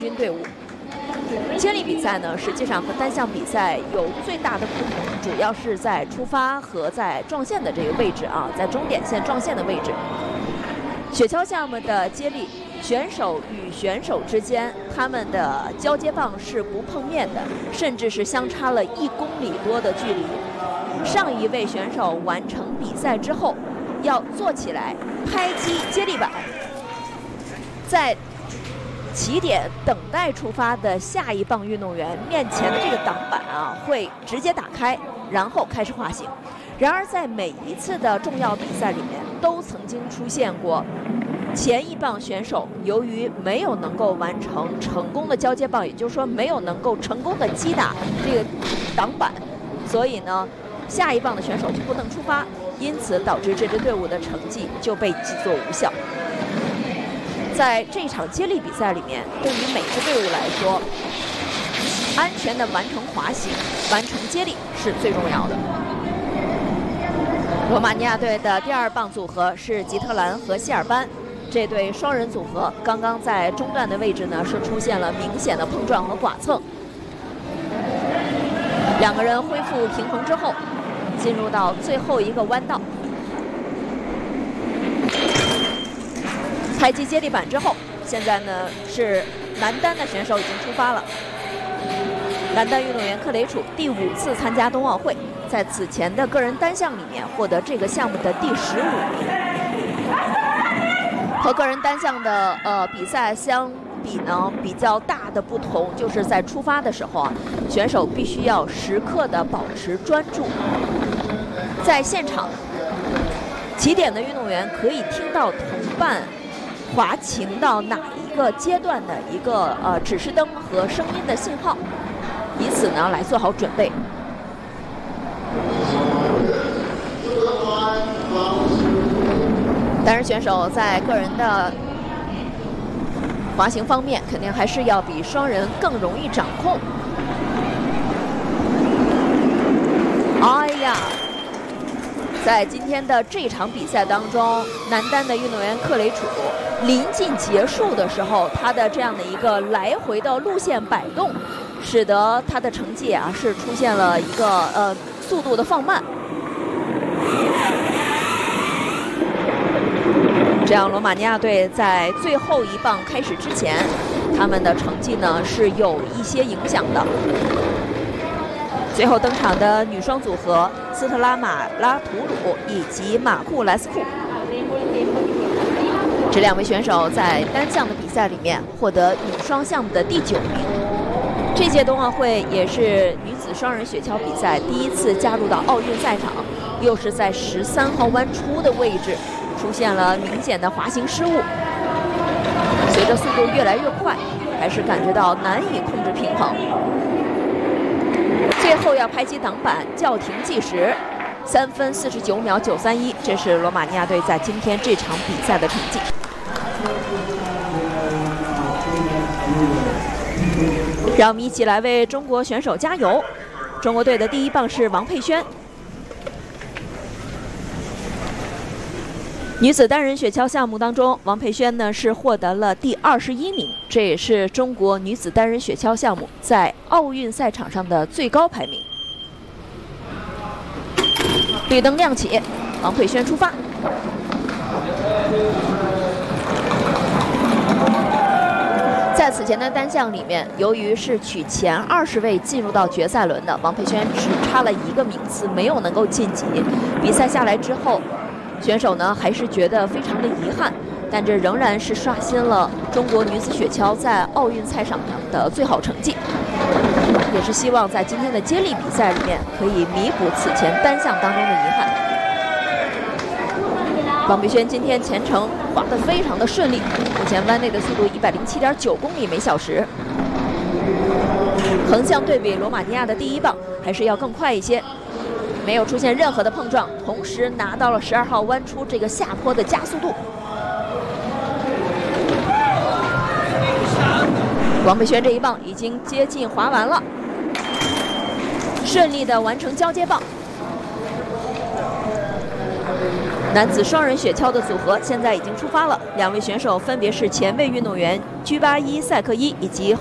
军队伍。接力比赛呢，实际上和单项比赛有最大的不同，主要是在出发和在撞线的这个位置啊，在终点线撞线的位置。雪橇项目的接力，选手与选手之间，他们的交接棒是不碰面的，甚至是相差了1公里多的距离。上一位选手完成比赛之后，要坐起来拍击接力板，在起点等待出发的下一棒运动员面前的这个挡板啊，会直接打开，然后开始滑行。然而，在每一次的重要比赛里面，都曾经出现过前一棒选手由于没有能够完成成功的交接棒，也就是说没有能够成功的击打这个挡板，所以呢，下一棒的选手就不能出发，因此导致这支队伍的成绩就被记作无效。在这场接力比赛里面，对于每支队伍来说，安全的完成滑行、完成接力是最重要的。罗马尼亚队的第2棒组合是吉特兰和希尔班，这对双人组合刚刚在中段的位置呢是出现了明显的碰撞和剐蹭。2个人恢复平衡之后，进入到最后一个弯道。拍击接力板之后，现在呢是男单的选手已经出发了。男单运动员克雷楚第5次参加冬奥会，在此前的个人单项里面获得这个项目的第15名。和个人单项的比赛相比呢，比较大的不同就是在出发的时候啊，选手必须要时刻的保持专注。在现场，起点的运动员可以听到同伴滑行到哪一个阶段的一个指示灯和声音的信号，以此呢来做好准备。单人选手在个人的滑行方面，肯定还是要比双人更容易掌控。哎呀！在今天的这场比赛当中，男单的运动员克雷楚临近结束的时候，他的这样的一个来回的路线摆动，使得他的成绩啊是出现了一个速度的放慢。这样，罗马尼亚队在最后一棒开始之前，他们的成绩呢是有一些影响的。最后登场的女双组合斯特拉马拉图鲁以及马库莱斯库，这2位选手在单项的比赛里面获得女双项目的第9名。这届冬奥会也是女子双人雪橇比赛第1次加入到奥运赛场，又是在13号弯出的位置出现了明显的滑行失误，随着速度越来越快，还是感觉到难以控制平衡。最后要拍击挡板叫停计时，3分49秒931，这是罗马尼亚队在今天这场比赛的成绩。让我们一起来为中国选手加油！中国队的第1棒是王佩轩。女子单人雪橇项目当中，王佩轩呢是获得了第21名，这也是中国女子单人雪橇项目在奥运赛场上的最高排名。绿灯亮起，王佩轩出发。在此前的单项里面，由于是取前20位进入到决赛轮的，王佩轩只差了1个名次，没有能够晋级。比赛下来之后，选手呢还是觉得非常的遗憾，但这仍然是刷新了中国女子雪橇在奥运赛场上的最好成绩，也是希望在今天的接力比赛里面可以弥补此前单项当中的遗憾。王佩轩今天前程滑得非常的顺利，目前弯内的速度107.9公里每小时，横向对比罗马尼亚的第1棒还是要更快一些。没有出现任何的碰撞，同时拿到了12号弯出这个下坡的加速度。王佩轩这1棒已经接近滑完了，顺利的完成交接棒。 男子双人雪橇的组合现在已经出发了，2位选手分别是前卫运动员居巴伊·赛克伊以及